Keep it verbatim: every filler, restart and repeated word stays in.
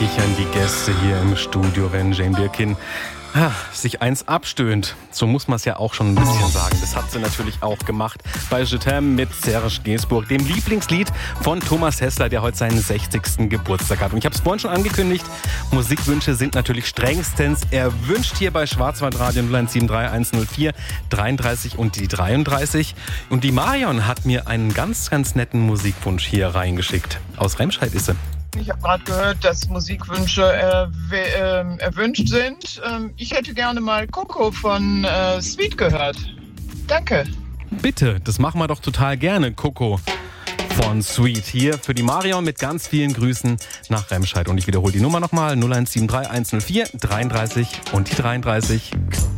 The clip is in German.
kichern die Gäste hier im Studio, wenn Jane Birkin ah, sich eins abstöhnt. So muss man es ja auch schon ein bisschen sagen. Das hat sie natürlich auch gemacht bei Je t'aime mit Serge Gainsbourg, dem Lieblingslied von Thomas Hässler, der heute seinen sechzigsten Geburtstag hat. Und ich habe es vorhin schon angekündigt, Musikwünsche sind natürlich strengstens erwünscht hier bei Schwarzwaldradio null eins sieben drei eins null vier dreiunddreißig und die dreiunddreißig. Und die Marion hat mir einen ganz, ganz netten Musikwunsch hier reingeschickt. Aus Remscheid ist sie. Ich habe gerade gehört, dass Musikwünsche äh, äh, erwünscht sind. Ähm, ich hätte gerne mal Coco von äh, Sweet gehört. Danke. Bitte, das machen wir doch total gerne, Coco von Sweet. Hier für die Marion mit ganz vielen Grüßen nach Remscheid. Und ich wiederhole die Nummer nochmal, null eins sieben drei eins null vier dreiunddreißig und die dreiunddreißig.